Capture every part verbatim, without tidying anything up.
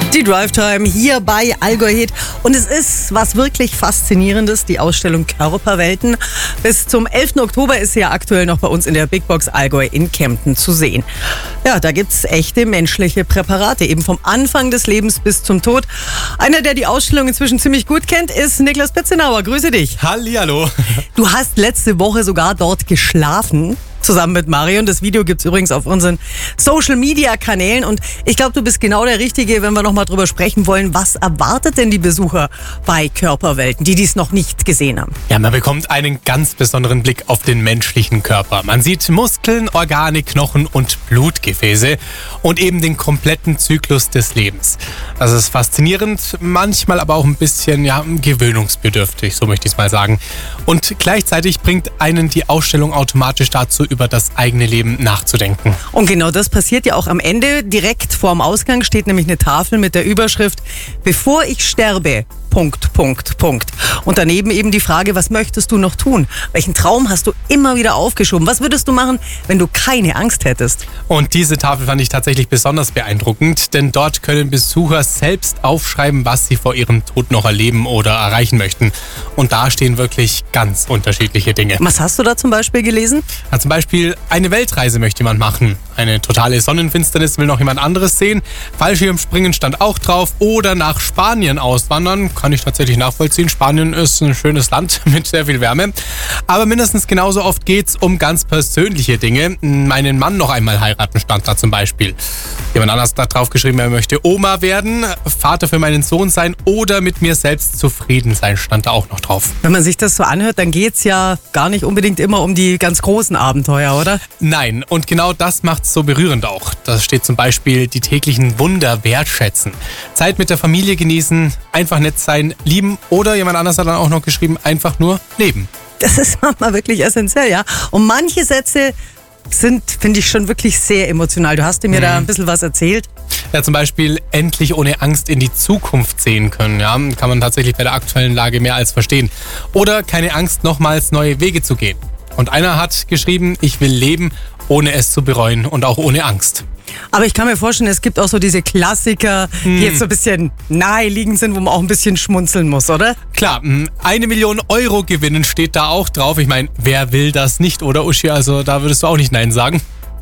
Die Drive Time hier bei Allgäu Hit. Und es ist was wirklich Faszinierendes, die Ausstellung Körperwelten. Bis zum elften Oktober ist sie ja aktuell noch bei uns in der Big Box Allgäu in Kempten zu sehen. Ja, da gibt's echte menschliche Präparate, eben vom Anfang des Lebens bis zum Tod. Einer, der die Ausstellung inzwischen ziemlich gut kennt, ist Niklas Petzenauer. Grüße dich. Hallihallo. Du hast letzte Woche sogar dort geschlafen. Zusammen mit Marion. Das Video gibt's übrigens auf unseren Social-Media-Kanälen. Und ich glaube, du bist genau der Richtige, wenn wir nochmal drüber sprechen wollen. Was erwartet denn die Besucher bei Körperwelten, die dies noch nicht gesehen haben? Ja, man bekommt einen ganz besonderen Blick auf den menschlichen Körper. Man sieht Muskeln, Organe, Knochen und Blutgefäße und eben den kompletten Zyklus des Lebens. Das ist faszinierend, manchmal aber auch ein bisschen ja, gewöhnungsbedürftig, so möchte ich es mal sagen. Und gleichzeitig bringt einen die Ausstellung automatisch dazu, über das eigene Leben nachzudenken. Und genau das passiert ja auch am Ende. Direkt vorm Ausgang steht nämlich eine Tafel mit der Überschrift "Bevor ich sterbe, Punkt, Punkt, Punkt." Und daneben eben die Frage, was möchtest du noch tun? Welchen Traum hast du immer wieder aufgeschoben? Was würdest du machen, wenn du keine Angst hättest? Und diese Tafel fand ich tatsächlich besonders beeindruckend, denn dort können Besucher selbst aufschreiben, was sie vor ihrem Tod noch erleben oder erreichen möchten. Und da stehen wirklich ganz unterschiedliche Dinge. Was hast du da zum Beispiel gelesen? Ja, zum Beispiel eine Weltreise möchte jemand machen. Eine totale Sonnenfinsternis will noch jemand anderes sehen. Fallschirmspringen stand auch drauf. Oder nach Spanien auswandern. Kann ich tatsächlich nachvollziehen. Spanien ist ein schönes Land mit sehr viel Wärme. Aber mindestens genauso oft geht es um ganz persönliche Dinge. Meinen Mann noch einmal heiraten stand da zum Beispiel. Jemand anders hat drauf geschrieben, er möchte Oma werden, Vater für meinen Sohn sein oder mit mir selbst zufrieden sein, stand da auch noch drauf. Wenn man sich das so anhört, dann geht's ja gar nicht unbedingt immer um die ganz großen Abenteuer, oder? Nein, und genau das macht es so berührend auch. Da steht zum Beispiel die täglichen Wunder wertschätzen, Zeit mit der Familie genießen, einfach nett sein, lieben oder jemand anders hat dann auch noch geschrieben, einfach nur leben. Das ist manchmal wirklich essentiell, ja. Und manche Sätze sind, finde ich, schon wirklich sehr emotional. Du hast mir mhm. da ein bisschen was erzählt. Ja, zum Beispiel endlich ohne Angst in die Zukunft sehen können. Ja, kann man tatsächlich bei der aktuellen Lage mehr als verstehen. Oder keine Angst, nochmals neue Wege zu gehen. Und einer hat geschrieben, ich will leben, ohne es zu bereuen und auch ohne Angst. Aber ich kann mir vorstellen, es gibt auch so diese Klassiker, die hm. jetzt so ein bisschen naheliegend sind, wo man auch ein bisschen schmunzeln muss, oder? Klar, eine Million Euro gewinnen steht da auch drauf. Ich meine, wer will das nicht, oder Uschi? Also da würdest du auch nicht Nein sagen.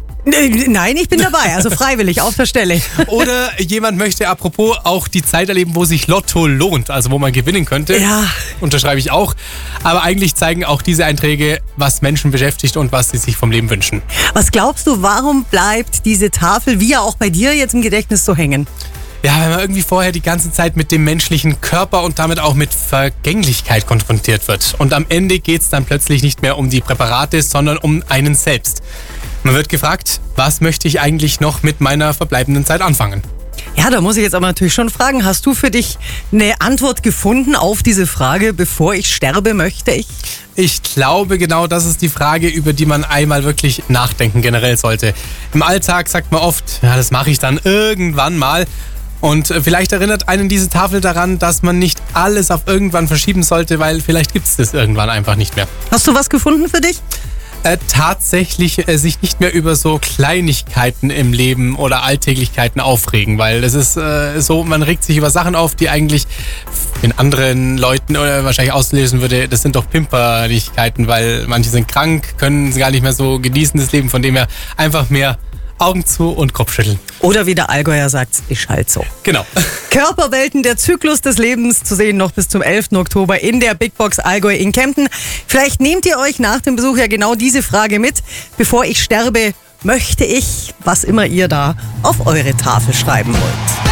Nein, ich bin dabei, also freiwillig, auf der Stelle. Oder jemand möchte apropos auch die Zeit erleben, wo sich Lotto lohnt, also wo man gewinnen könnte. Ja. Unterschreibe ich auch. Aber eigentlich zeigen auch diese Einträge, was Menschen beschäftigt und was sie sich vom Leben wünschen. Was glaubst du, warum bleibt diese Tafel, wie ja auch bei dir, jetzt im Gedächtnis so hängen? Ja, wenn man irgendwie vorher die ganze Zeit mit dem menschlichen Körper und damit auch mit Vergänglichkeit konfrontiert wird. Und am Ende geht es dann plötzlich nicht mehr um die Präparate, sondern um einen selbst. Man wird gefragt, was möchte ich eigentlich noch mit meiner verbleibenden Zeit anfangen? Ja, da muss ich jetzt aber natürlich schon fragen, hast du für dich eine Antwort gefunden auf diese Frage, bevor ich sterbe, möchte ich? Ich glaube, genau das ist die Frage, über die man einmal wirklich nachdenken generell sollte. Im Alltag sagt man oft, ja, das mache ich dann irgendwann mal. Und vielleicht erinnert einen diese Tafel daran, dass man nicht alles auf irgendwann verschieben sollte, weil vielleicht gibt es das irgendwann einfach nicht mehr. Hast du was gefunden für dich? Äh, tatsächlich äh, sich nicht mehr über so Kleinigkeiten im Leben oder Alltäglichkeiten aufregen, weil das ist äh, so, man regt sich über Sachen auf, die eigentlich in anderen Leuten äh, wahrscheinlich auslösen würde, das sind doch Pimperlichkeiten, weil manche sind krank, können gar nicht mehr so genießen das Leben, von dem her einfach mehr Augen zu und Kopfschütteln. Oder wie der Allgäuer sagt, ist halt so. Genau. Körperwelten, der Zyklus des Lebens, zu sehen noch bis zum elften Oktober in der Big Box Allgäu in Kempten. Vielleicht nehmt ihr euch nach dem Besuch ja genau diese Frage mit. Bevor ich sterbe, möchte ich, was immer ihr da auf eure Tafel schreiben wollt.